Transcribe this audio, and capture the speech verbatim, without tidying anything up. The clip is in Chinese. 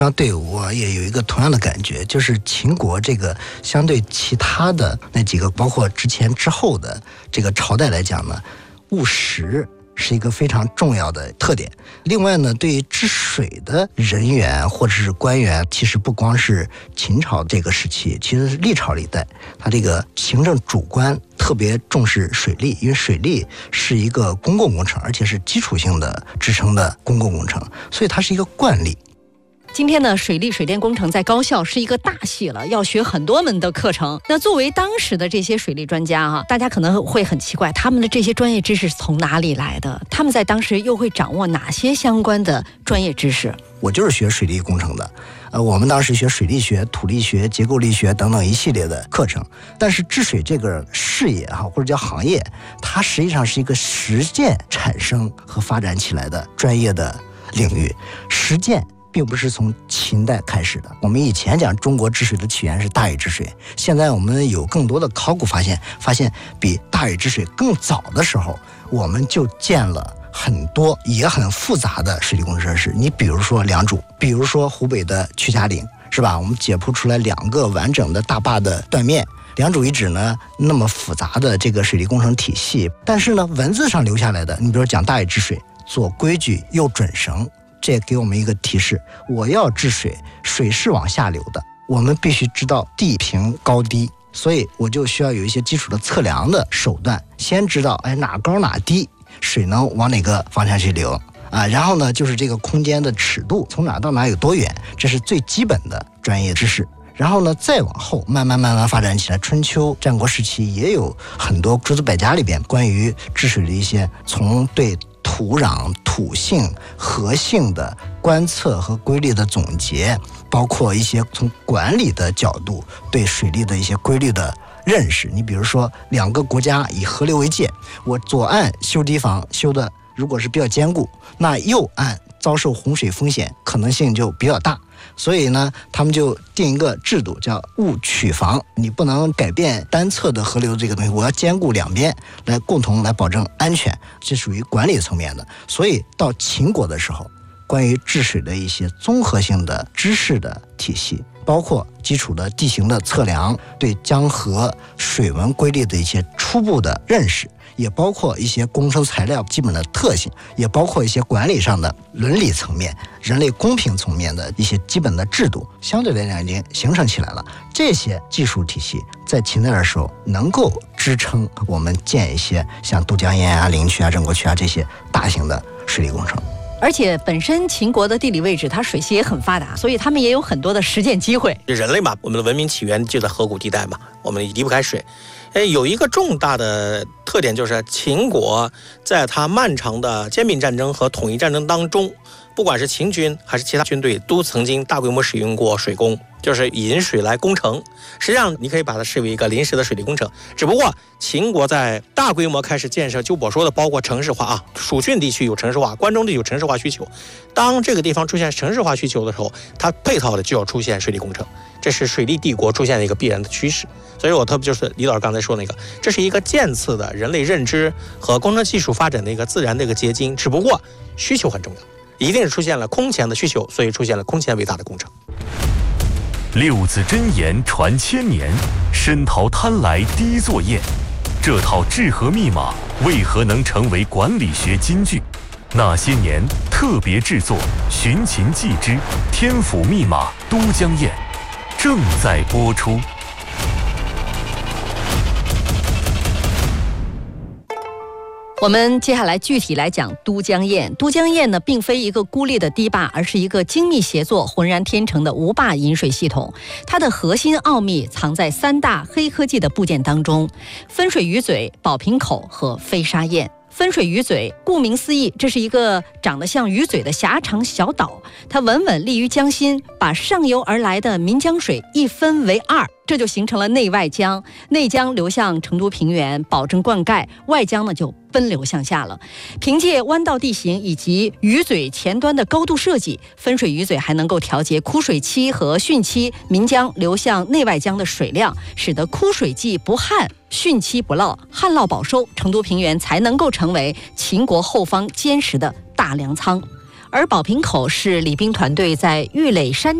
对，我也有一个同样的感觉，就是秦国这个相对其他的那几个，包括之前之后的这个朝代来讲呢，务实是一个非常重要的特点。另外呢，对于治水的人员或者是官员，其实不光是秦朝这个时期，其实是历朝历代，他这个行政主官特别重视水利，因为水利是一个公共工程，而且是基础性的支撑的公共工程，所以它是一个惯例。 今天呢，水利水电工程在高校是一个大系了，要学很多门的课程。那作为当时的这些水利专家啊，大家可能会很奇怪，他们的这些专业知识从哪里来的？他们在当时又会掌握哪些相关的专业知识？ 我就是学水利工程的，呃，我们当时学水利学、土力学、结构力学等等一系列的课程。但是治水这个事业哈，或者叫行业，它实际上是一个实践产生和发展起来的专业的领域。实践并不是从秦代开始的。我们以前讲中国治水的起源是大禹治水，现在我们有更多的考古发现，发现比大禹治水更早的时候，我们就建了很多也很复杂的水利工程设施。你比如说良渚，比如说湖北的曲家岭，是吧？我们解剖出来两个完整的大坝的断面。良渚遗址呢，那么复杂的这个水利工程体系，但是呢，文字上留下来的，你比如说讲大禹治水，左规矩右准绳。这也给我们一个提示，我要治水，水是往下流的，我们必须知道地平高低，所以我就需要有一些基础的测量的手段，先知道哎哪高哪低，水能往哪个方向去流啊，然后呢就是这个空间的尺度从哪到哪有多远，这是最基本的专业知识。然后呢，再往后慢慢慢慢发展起来，春秋战国时期也有很多诸子百家里边关于治水的一些从对土壤、土性、河性的观测和规律的总结，包括一些从管理的角度对水利的一些规律的认识。你比如说，两个国家以河流为界，我左岸修堤防修的如果是比较坚固，那右岸遭受洪水风险可能性就比较大。所以呢，他们就定一个制度叫务曲防，你不能改变单侧的河流这个东西，我要兼顾两边来共同来保证安全，这属于管理层面的。所以到秦国的时候，关于治水的一些综合性的知识的体系，包括基础的地形的测量，对江河水文规律的一些初步的认识，也包括一些工程材料基本的特性，也包括一些管理上的伦理层面、人类公平层面的一些基本的制度，相对来讲已经形成起来了。这些技术体系在秦代的时候能够支撑我们建一些像都江堰啊、灵渠啊、郑国渠啊这些大型的水利工程。 而且本身秦国的地理位置，它水系也很发达，所以他们也有很多的实践机会。 人类嘛，我们的文明起源就在河谷地带嘛，我们离不开水。哎，有一个重大的特点就是秦国在它漫长的兼并战争和统一战争当中，不管是秦军还是其他军队，都曾经大规模使用过水工，就是引水来攻城。实际上你可以把它视为一个临时的水利工程，只不过秦国在大规模开始建设，就我说的包括城市化啊，蜀郡地区有城市化，关中地有城市化需求。当这个地方出现城市化需求的时候，它配套的就要出现水利工程，这是水利帝国出现的一个必然的趋势。所以我特别就是李老师刚才说那个，这是一个渐次的人类认知和工程技术发展的一个自然的一个结晶，只不过需求很重要，一定是出现了空前的需求，所以出现了空前伟大的工程。 六字真言传千年，深陶贪来低作业。这套治河密码为何能成为管理学金句？那些年特别制作《寻秦记之天府密码都江堰》正在播出。 我们接下来具体来讲都江堰。都江堰呢，并非一个孤立的堤坝，而是一个精密协作、浑然天成的无坝引水系统。它的核心奥秘藏在三大黑科技的部件当中：分水鱼嘴、宝瓶口和飞沙堰。分水鱼嘴，顾名思义，这是一个长得像鱼嘴的狭长小岛，它稳稳立于江心，把上游而来的岷江水一分为二，这就形成了内外江。内江流向成都平原，保证灌溉；外江呢就奔流向下了。凭借弯道地形以及鱼嘴前端的高度设计，分水鱼嘴还能够调节枯水期和汛期岷江流向内外江的水量，使得枯水季不旱，汛期不涝，旱涝保收，成都平原才能够成为秦国后方坚实的大粮仓。 而宝瓶口是李冰团队在玉垒山